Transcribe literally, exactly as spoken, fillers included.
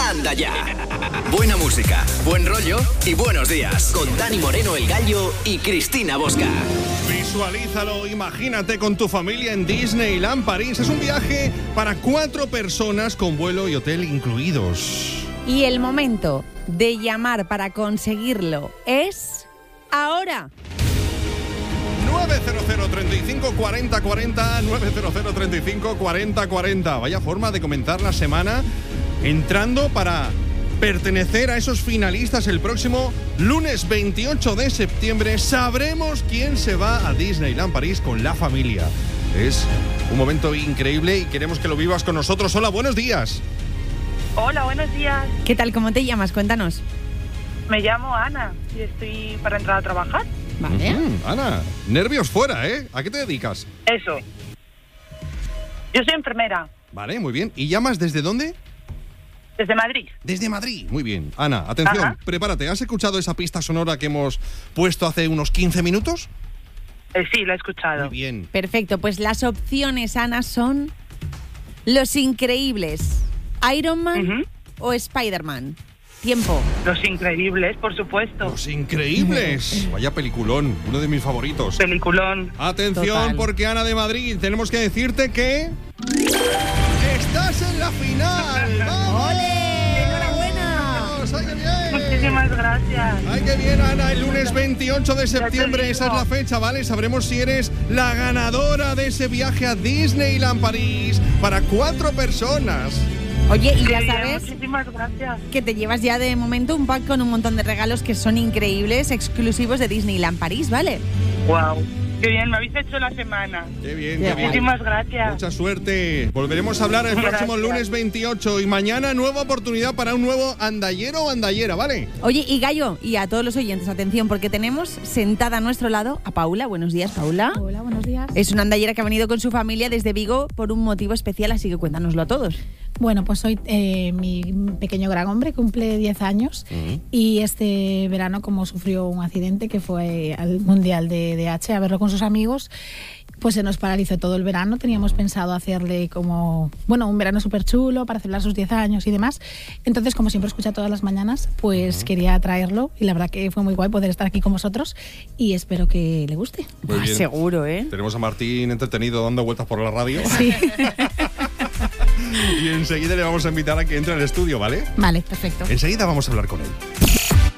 Anda Ya. Buena música, buen rollo y buenos días. Con Dani Moreno, El Gallo y Cristina Bosca. Visualízalo, imagínate con tu familia en Disneyland París. Es un viaje para cuatro personas con vuelo y hotel incluidos. Y el momento de llamar para conseguirlo es ahora. nueve cero cero, treinta y cinco, cuarenta, cuarenta, nueve cero cero, treinta y cinco, cuarenta, cuarenta. Vaya forma de comenzar la semana entrando para pertenecer a esos finalistas el próximo lunes veintiocho de septiembre. Sabremos quién se va a Disneyland París con la familia. Es un momento increíble y queremos que lo vivas con nosotros. Hola, buenos días. Hola, buenos días. ¿Qué tal? ¿Cómo te llamas? Cuéntanos. Me llamo Ana y estoy para entrar a trabajar. Vale. Uh-huh. Ana, nervios fuera, ¿eh? ¿A qué te dedicas? Eso. Yo soy enfermera. Vale, muy bien. ¿Y llamas desde dónde? Desde Madrid. Desde Madrid. Muy bien. Ana, atención, Ajá. Prepárate. ¿Has escuchado esa pista sonora que hemos puesto hace unos quince minutos? Eh, sí, lo he escuchado. Muy bien. Perfecto, pues las opciones, Ana, son Los Increíbles, Iron Man Uh-huh. o Spider-Man. Tiempo. Los Increíbles, por supuesto. Los Increíbles. Vaya peliculón, uno de mis favoritos. Peliculón. Atención, Total. porque Ana de Madrid, tenemos que decirte que estás en la final. ¡Vamos! ¡Ole! ¡Enhorabuena! ¡Ay, qué bien! Muchísimas gracias. ¡Ay, qué bien, Ana! El lunes veintiocho de septiembre, digo. esa es la fecha, ¿vale? Sabremos si eres la ganadora de ese viaje a Disneyland París para cuatro personas. Oye, y Qué ya bien, sabes Muchísimas gracias. que te llevas ya de momento un pack con un montón de regalos que son increíbles, exclusivos de Disneyland París, ¿vale? Wow. Qué bien, me habéis hecho la semana. ¡Qué bien, Qué qué bien! Muchísimas gracias. Mucha suerte. Volveremos a hablar el próximo Gracias. lunes veintiocho y mañana nueva oportunidad para un nuevo andallero o andallera, ¿vale? Oye, y Gallo, y a todos los oyentes, atención, porque tenemos sentada a nuestro lado a Paula. Buenos días, Paula. Hola, buenos días. Es una andallera que ha venido con su familia desde Vigo por un motivo especial, así que cuéntanoslo a todos. Bueno, pues hoy eh, mi pequeño gran hombre cumple diez años Uh-huh. y este verano, como sufrió un accidente que fue al Mundial de D H a verlo con sus amigos, pues se nos paralizó todo el verano. Teníamos pensado hacerle como, bueno, un verano súper chulo para celebrar sus diez años y demás. Entonces, como siempre escucha todas las mañanas, pues uh-huh. quería traerlo y la verdad que fue muy guay poder estar aquí con vosotros y espero que le guste. Muy Ah, bien. seguro, ¿eh? Tenemos a Martín entretenido dando vueltas por la radio. Sí. Y enseguida le vamos a invitar a que entre al estudio, ¿vale? Vale, perfecto. Enseguida vamos a hablar con él.